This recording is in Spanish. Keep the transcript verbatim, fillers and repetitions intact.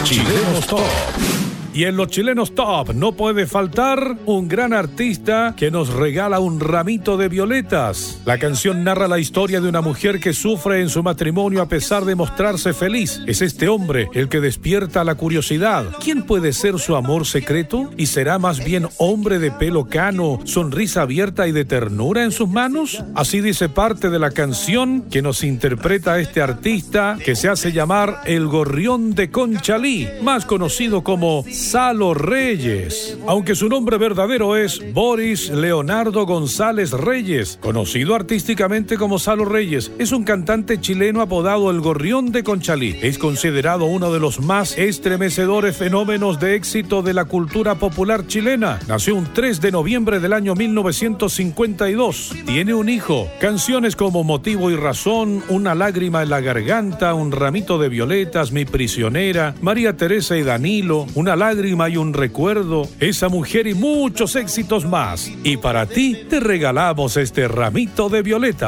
Chilenos Top. Y en los Chilenos Top no puede faltar un gran artista que nos regala un ramito de violetas. La canción narra la historia de una mujer que sufre en su matrimonio a pesar de mostrarse feliz. Es este hombre el que despierta la curiosidad. ¿Quién puede ser su amor secreto? ¿Y será más bien hombre de pelo cano, sonrisa abierta y de ternura en sus manos? Así dice parte de la canción que nos interpreta este artista que se hace llamar El Gorrión de Conchalí, más conocido como Salo Reyes, aunque su nombre verdadero es Boris Leonardo González Reyes, conocido artísticamente como Salo Reyes. Es un cantante chileno apodado El Gorrión de Conchalí. Es considerado uno de los más estremecedores fenómenos de éxito de la cultura popular chilena. Nació un tres de noviembre del año mil novecientos cincuenta y dos. Tiene un hijo. Canciones como Motivo y Razón, Una lágrima en la garganta, Un ramito de violetas, Mi prisionera, María Teresa y Danilo, Una lágrima y un recuerdo, Esa mujer y muchos éxitos más. Y para ti te regalamos este ramito de violeta.